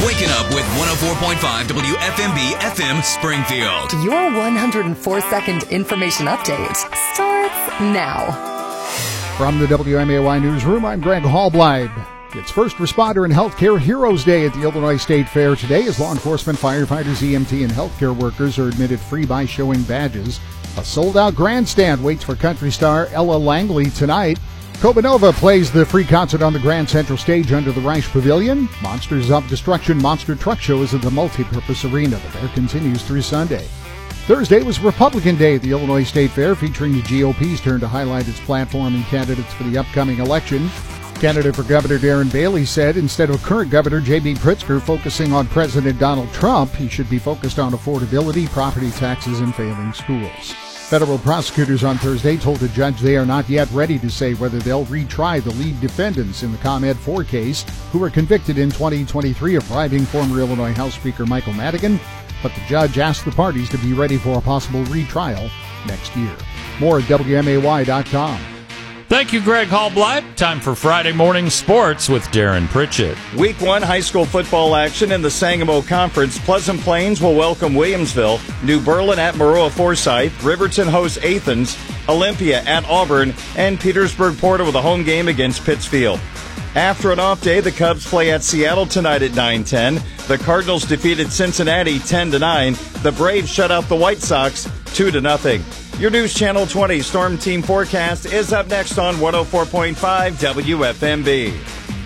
Waking up with 104.5 WFMB FM Springfield. Your 104-second information update starts now. From the WMAY Newsroom, I'm Greg Hallblide. It's First Responder and Healthcare Heroes Day at the Illinois State Fair today as law enforcement, firefighters, EMT, and healthcare workers are admitted free by showing badges. A sold-out grandstand waits for country star Ella Langley tonight. Cobanova plays the free concert on the Grand Central Stage under the Reich Pavilion. Monsters of Destruction Monster Truck Show is at the multi-purpose arena. The fair continues through Sunday. Thursday was Republican Day at the Illinois State Fair, featuring the GOP's turn to highlight its platform and candidates for the upcoming election. Candidate for Governor Darren Bailey said instead of current Governor J.B. Pritzker focusing on President Donald Trump, he should be focused on affordability, property taxes, and failing schools. Federal prosecutors on Thursday told a judge they are not yet ready to say whether they'll retry the lead defendants in the ComEd 4 case who were convicted in 2023 of bribing former Illinois House Speaker Michael Madigan, but the judge asked the parties to be ready for a possible retrial next year. More at WMAY.com. Thank you, Greg Hallblide. Time for Friday Morning Sports with Darren Pritchett. Week 1 high school football action in the Sangamo Conference. Pleasant Plains will welcome Williamsville. New Berlin at Maroa Forsyth. Riverton hosts Athens. Olympia at Auburn. And Petersburg Porter with a home game against Pittsfield. After an off day, the Cubs play at Seattle tonight at 9:10. The Cardinals defeated Cincinnati 10-9. The Braves shut out the White Sox 2-0. Your News Channel 20 Storm Team forecast is up next on 104.5 WFMB.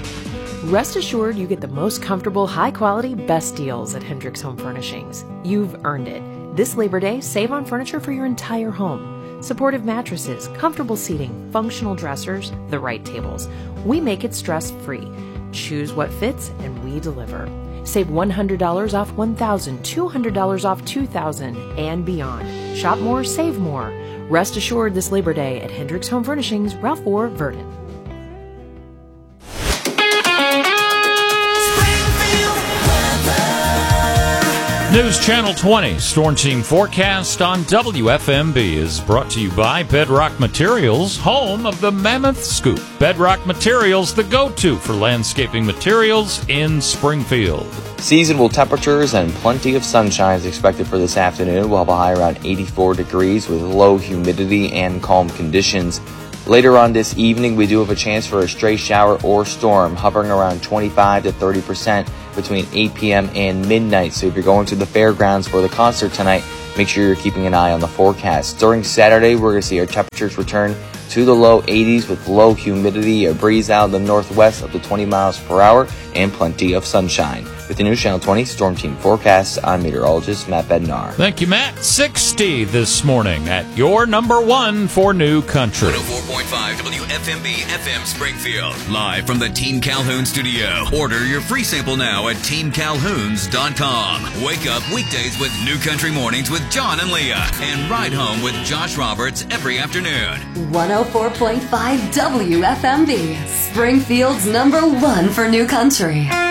Rest assured you get the most comfortable, high-quality, best deals at Hendricks Home Furnishings. You've earned it. This Labor Day, save on furniture for your entire home. Supportive mattresses, comfortable seating, functional dressers, the right tables. We make it stress-free. Choose what fits, and we deliver. Save $100 off $1,000, $200 off $2,000, and beyond. Shop more, save more. Rest assured this Labor Day at Hendricks Home Furnishings, Ralph Orr, Verdon. News Channel 20 Storm Team forecast on WFMB is brought to you by Bedrock Materials, home of the Mammoth Scoop. Bedrock Materials, the go-to for landscaping materials in Springfield. Seasonable temperatures and plenty of sunshine is expected for this afternoon. We'll have a high around 84 degrees with low humidity and calm conditions. Later on this evening, we do have a chance for a stray shower or storm, hovering around 25 to 30% between 8 p.m. and midnight. So if you're going to the fairgrounds for the concert tonight, make sure you're keeping an eye on the forecast. During Saturday, we're going to see our temperatures return to the low 80s with low humidity, a breeze out of the northwest up to 20 miles per hour, and plenty of sunshine. With the News Channel 20 Storm Team forecast, I'm meteorologist Matt Bednar. Thank you, Matt. 60 this morning at your number one for New Country. 104.5 WFMB FM Springfield. Live from the Team Calhoun studio. Order your free sample now at teamcalhouns.com. Wake up weekdays with New Country Mornings with John and Leah. And ride home with Josh Roberts every afternoon. 104.5 WFMB, Springfield's number one for New Country.